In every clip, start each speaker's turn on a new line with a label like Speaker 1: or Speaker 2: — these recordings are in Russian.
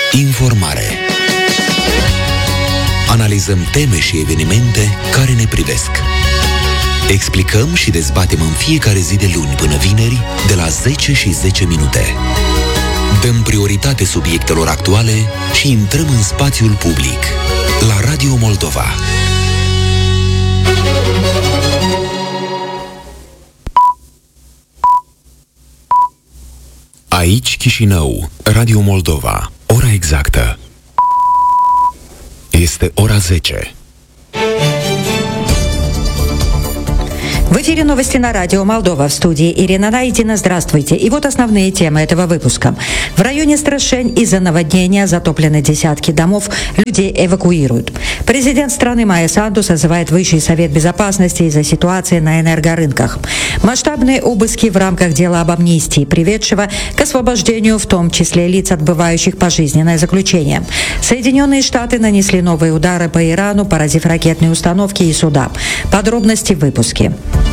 Speaker 1: Informare. Analizăm teme și evenimente care ne privesc. Explicăm și dezbatem în fiecare zi de luni până vineri, de la 10 și 10 minute. Dăm prioritate subiectelor actuale și intrăm în spațiul public. La Radio Moldova. Aici Chișinău, Radio Moldova. Ora exactă este ora 10.
Speaker 2: В эфире новости на радио Молдова. В студии Ирина Найдина. Здравствуйте. И вот основные темы этого выпуска. В районе Страшень из-за наводнения затоплены десятки домов. Людей эвакуируют. Президент страны Майя Санду созывает Высший совет безопасности из-за ситуации на энергорынках. Масштабные обыски в рамках дела об амнистии, приведшего к освобождению в том числе лиц, отбывающих пожизненное заключение. Соединенные Штаты нанесли новые удары по Ирану, поразив ракетные установки и суда. Подробности в выпуске.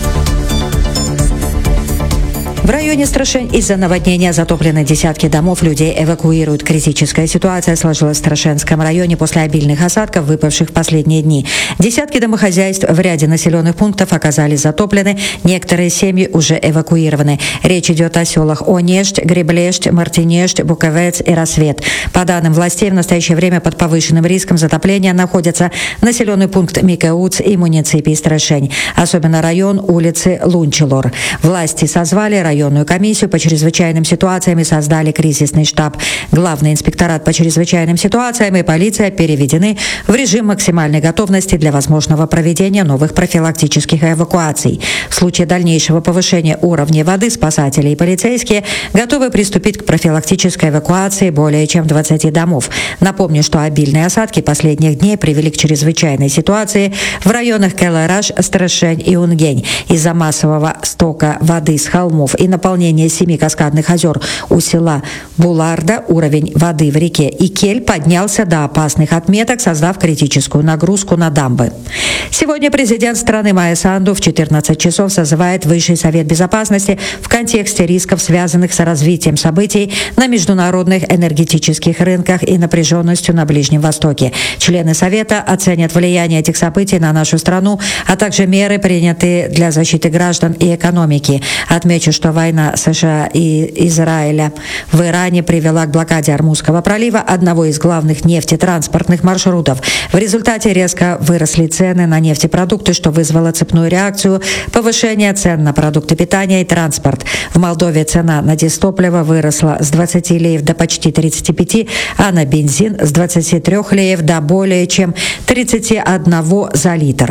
Speaker 2: В районе Страшень из-за наводнения затоплены десятки домов, людей эвакуируют. Критическая ситуация сложилась в Страшенском районе после обильных осадков, выпавших в последние дни. Десятки домохозяйств в ряде населенных пунктов оказались затоплены, некоторые семьи уже эвакуированы. Речь идет о селах Онешт, Греблешт, Мартинешт, Буковец и Рассвет. По данным властей, в настоящее время под повышенным риском затопления находятся населенный пункт Микеуц и муниципий Страшень, особенно район улицы Лунчелор. Власти созвали районную комиссию по чрезвычайным ситуациям и создали кризисный штаб. Главный инспекторат по чрезвычайным ситуациям и полиция переведены в режим максимальной готовности для возможного проведения новых профилактических эвакуаций. В случае дальнейшего повышения уровня воды спасатели и полицейские готовы приступить к профилактической эвакуации более чем 20 домов. Напомню, что обильные осадки последних дней привели к чрезвычайной ситуации в районах Келараш, Страшень и Унгень. Из-за массового стока воды с холмов и наполнения 7 каскадных озер у села Буларда уровень воды в реке Икель поднялся до опасных отметок, создав критическую нагрузку на дамбы. Сегодня президент страны Майя Санду в 14 часов созывает Высший совет безопасности в контексте рисков, связанных с развитием событий на международных энергетических рынках и напряженностью на Ближнем Востоке. Члены совета оценят влияние этих событий на нашу страну, а также меры, принятые для защиты граждан и экономики. Отмечу, что война США и Израиля в Иране привела к блокаде Ормузского пролива, одного из главных нефтетранспортных маршрутов. В результате резко выросли цены на нефтепродукты, что вызвало цепную реакцию повышения цен на продукты питания и транспорт. В Молдове цена на дизтопливо выросла с 20 леев до почти 35, а на бензин с 23 леев до более чем 31 за литр.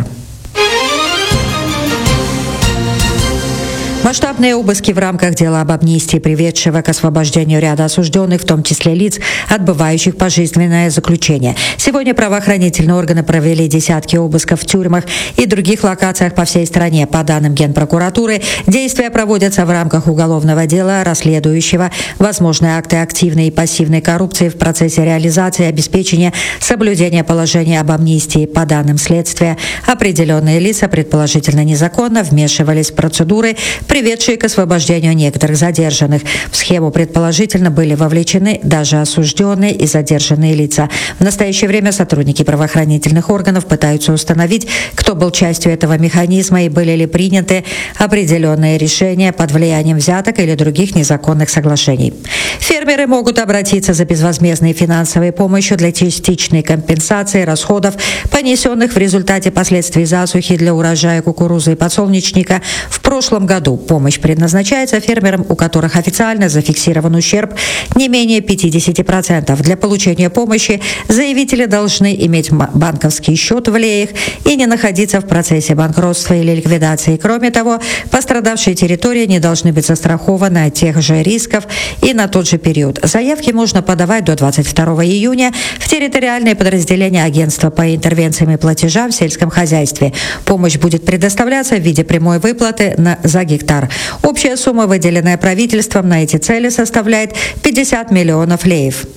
Speaker 2: Масштабные обыски в рамках дела об амнистии, приведшего к освобождению ряда осужденных, в том числе лиц, отбывающих пожизненное заключение. Сегодня правоохранительные органы провели десятки обысков в тюрьмах и других локациях по всей стране. По данным Генпрокуратуры, действия проводятся в рамках уголовного дела, расследующего возможные акты активной и пассивной коррупции в процессе реализации и обеспечения соблюдения положения об амнистии. По данным следствия, определенные лица, предположительно незаконно, вмешивались в процедуры, приведшие к освобождению некоторых задержанных. В схему предположительно были вовлечены даже осужденные и задержанные лица. В настоящее время сотрудники правоохранительных органов пытаются установить, кто был частью этого механизма и были ли приняты определенные решения под влиянием взяток или других незаконных соглашений. Фермеры могут обратиться за безвозмездной финансовой помощью для частичной компенсации расходов, понесенных в результате последствий засухи для урожая кукурузы и подсолнечника в прошлом году. Помощь предназначается фермерам, у которых официально зафиксирован ущерб не менее 50%. Для получения помощи заявители должны иметь банковский счет в леях и не находиться в процессе банкротства или ликвидации. Кроме того, пострадавшие территории не должны быть застрахованы от тех же рисков и на тот же период. Заявки можно подавать до 22 июня в территориальные подразделения агентства по интервенциям и платежам в сельском хозяйстве. Помощь будет предоставляться в виде прямой выплаты за гектар. Общая сумма, выделенная правительством на эти цели, составляет 50 миллионов леев.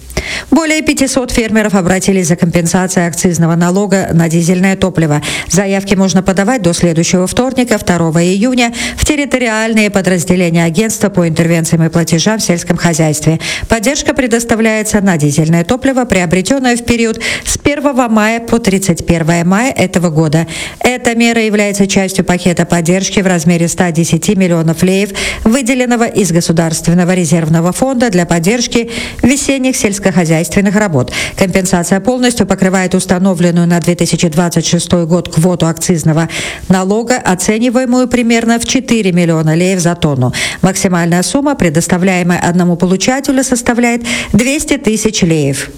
Speaker 2: Более 500 фермеров обратились за компенсацией акцизного налога на дизельное топливо. Заявки можно подавать до следующего вторника, 2 июня, в территориальные подразделения агентства по интервенциям и платежам в сельском хозяйстве. Поддержка предоставляется на дизельное топливо, приобретенное в период с 1 мая по 31 мая этого года. Эта мера является частью пакета поддержки в размере 110 миллионов леев, выделенного из Государственного резервного фонда для поддержки весенних сельскохозяйственных работ. Компенсация полностью покрывает установленную на 2026 год квоту акцизного налога, оцениваемую примерно в 4 миллиона леев за тонну. Максимальная сумма, предоставляемая одному получателю, составляет 200 тысяч леев.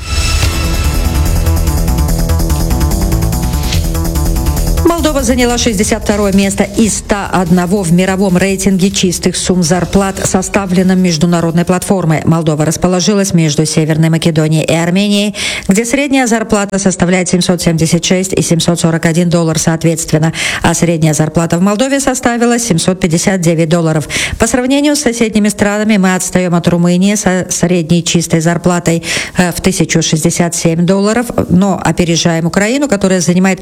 Speaker 2: Молдова заняла 62 место из 101 в мировом рейтинге чистых сумм зарплат, составленном международной платформой. Молдова расположилась между Северной Македонией и Арменией, где средняя зарплата составляет 776 и 741 доллар соответственно, а средняя зарплата в Молдове составила 759 долларов. По сравнению с соседними странами мы отстаем от Румынии со средней чистой зарплатой в 1067 долларов, но опережаем Украину, которая занимает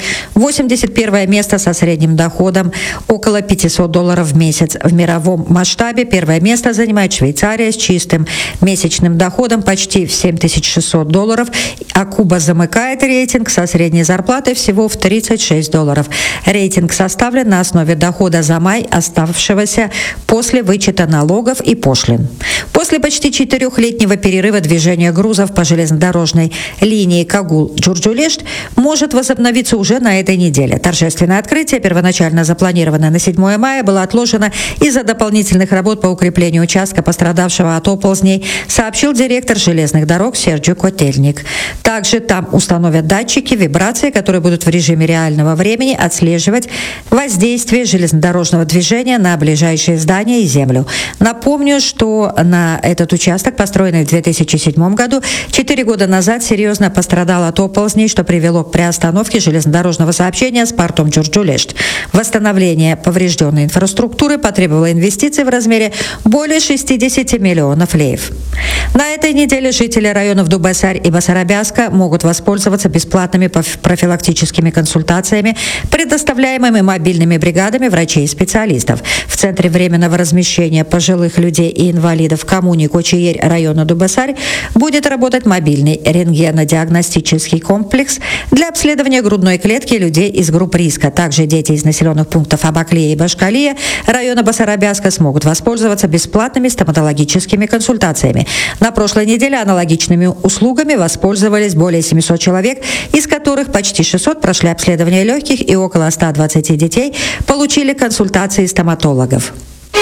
Speaker 2: 81 место со средним доходом около 500 долларов в месяц. В мировом масштабе первое место занимает Швейцария с чистым месячным доходом почти в 7600 долларов, а Куба замыкает рейтинг со средней зарплатой всего в 36 долларов. Рейтинг составлен на основе дохода за май, оставшегося после вычета налогов и пошлин. После почти 4-летнего перерыва движение грузов по железнодорожной линии Кагул-Джурджулешт может возобновиться уже на этой неделе. Торжественное открытие, первоначально запланированное на 7 мая, было отложено из-за дополнительных работ по укреплению участка, пострадавшего от оползней, сообщил директор железных дорог Серджио Котельник. Также там установят датчики вибрации, которые будут в режиме реального времени отслеживать воздействие железнодорожного движения на ближайшие здания и землю. Напомню, что на этот участок, построенный в 2007 году, 4 года назад серьезно пострадал от оползней, что привело к приостановке железнодорожного сообщения с портом Джурджулешт. Восстановление поврежденной инфраструктуры потребовало инвестиций в размере более 60 миллионов леев. На этой неделе жители районов Дубасарь и Басарабяска могут воспользоваться бесплатными профилактическими консультациями, предоставляемыми мобильными бригадами врачей и специалистов. В Центре временного размещения пожилых людей и инвалидов в коммуне Кочиерь района Дубасарь будет работать мобильный рентгенодиагностический комплекс для обследования грудной клетки людей из групп риска. Также дети из населенных пунктов Абаклея и Башкалия района Басарабяска смогут воспользоваться бесплатными стоматологическими консультациями. На прошлой неделе аналогичными услугами воспользовались более 700 человек, из которых почти 600 прошли обследование легких и около 120 детей получили консультации стоматологов.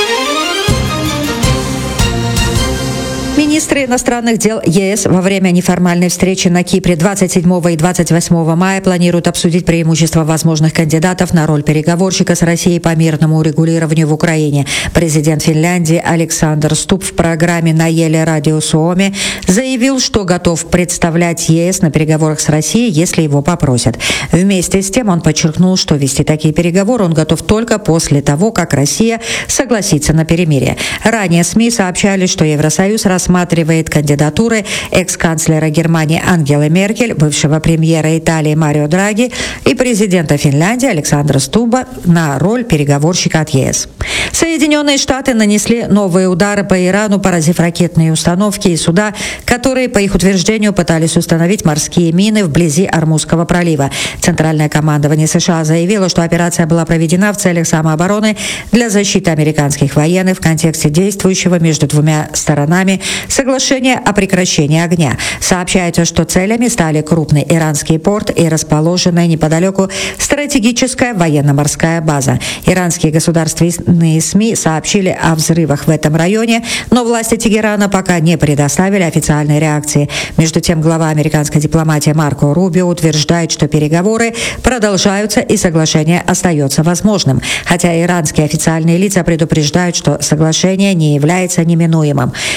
Speaker 2: Министры иностранных дел ЕС во время неформальной встречи на Кипре 27 и 28 мая планируют обсудить преимущества возможных кандидатов на роль переговорщика с Россией по мирному урегулированию в Украине. Президент Финляндии Александр Стуб в программе на Еле Радио Suomi заявил, что готов представлять ЕС на переговорах с Россией, если его попросят. Вместе с тем он подчеркнул, что вести такие переговоры он готов только после того, как Россия согласится на перемирие. Ранее СМИ сообщали, что Евросоюз рассматривает кандидатуры экс-канцлера Германии Ангелы Меркель, бывшего премьера Италии Марио Драги и президента Финляндии Александра Стуба на роль переговорщика от ЕС. Соединенные Штаты нанесли новые удары по Ирану, поразив ракетные установки и суда, которые, по их утверждению, пытались установить морские мины вблизи Ормузского пролива. Центральное командование США заявило, что операция была проведена в целях самообороны для защиты американских военных в контексте действующего между двумя сторонами соглашения о прекращении огня. Сообщается, что целями стали крупный иранский порт и расположенная неподалеку стратегическая военно-морская база. Иранские государственные СМИ сообщили о взрывах в этом районе, но власти Тегерана пока не предоставили официальной реакции. Между тем, глава американской дипломатии Марко Рубио утверждает, что переговоры продолжаются и соглашение остается возможным, хотя иранские официальные лица предупреждают, что соглашение не является неминуемым. Главный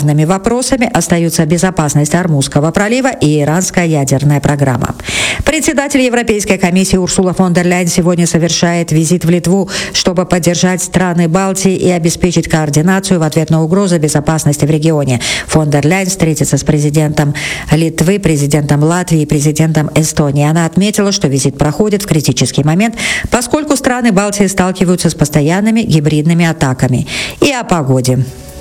Speaker 2: главными вопросами остаются безопасность Ормузского пролива и иранская ядерная программа. Председатель Европейской комиссии Урсула фон дер Ляйен сегодня совершает визит в Литву, чтобы поддержать страны Балтии и обеспечить координацию в ответ на угрозы безопасности в регионе. Фон дер Ляйен встретится с президентом Литвы, президентом Латвии и президентом Эстонии. Она отметила, что визит проходит в критический момент, поскольку страны Балтии сталкиваются с постоянными гибридными атаками. И о погоде.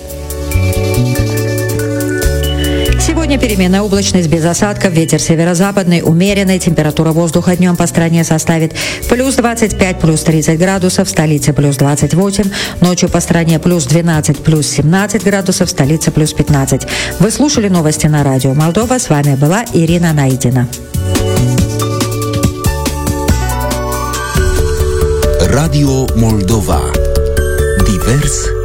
Speaker 2: Сегодня переменная облачность без осадков, ветер северо-западный, умеренный, температура воздуха днем по стране составит плюс 25, плюс 30 градусов, в столице плюс 28, ночью по стране плюс 12, плюс 17 градусов, в столице плюс 15. Вы слушали новости на радио Молдова, с вами была Ирина Найдина.
Speaker 1: Radio Moldova. Divers